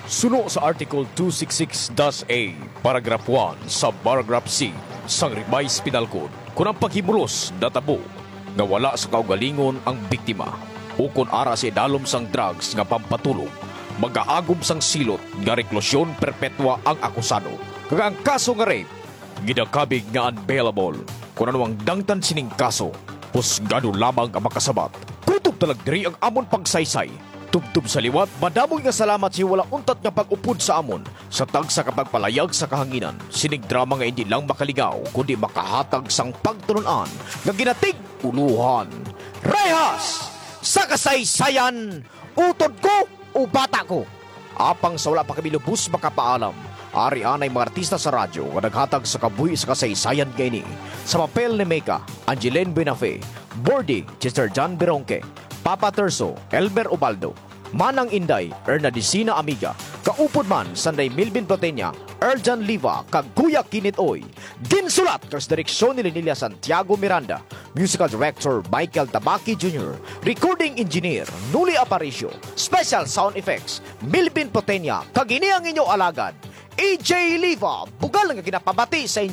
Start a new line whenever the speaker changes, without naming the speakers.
Suno sa Article 266-A, Paragraph 1 sa Paragraph C sang Revised Penal Code kung ang paghimulos natabo nga wala sa kaugalingon ang biktima o kung ara sa idalom sang drugs nga pampatulog, mag-aagom sang silot nga reklusyon perpetua ang akusado. Kag ang kaso nga rape, gidakabig nga unbailable kung ano ang dangtan sining kaso, husgado lamang ang makasabat. Kutob talag diri ang amon pagsaysay. Tubtub sa liwat, madamoy nga salamat si wala untat nga pag-upod sa amon sa tagsa kapagpalayag sa kahanginan. Sinig drama nga hindi lang makaligaw, kundi makahatag sang pagtununan nga ginatig uluhan. Rehas! Sa kasaysayan, utod ko o bata ko. Apang sa wala pa kami lubos makapaalam, ari anay mga artista sa radyo nga naghatag sa kabuhi sa kasaysayan gayni. Sa papel ni Mecca, Angeline Benafe, Bordy, Chester John Beronque, Papa Terso, Elmer Ubaldo, Manang Inday, Ernadicina Amiga, kaupod man Sanday Milvin Protenya, Erjan Liva, kag Kuya Kinit Oy. Ginsulat kas direksyon ni Lilia Santiago Miranda, Musical Director Michael Tabaki Jr., Recording Engineer Nuli Aparicio, Special Sound Effects Milvin Protenya, kag ini ang inyo alagad, AJ Liva, bugal nga ginapabati sa inyo.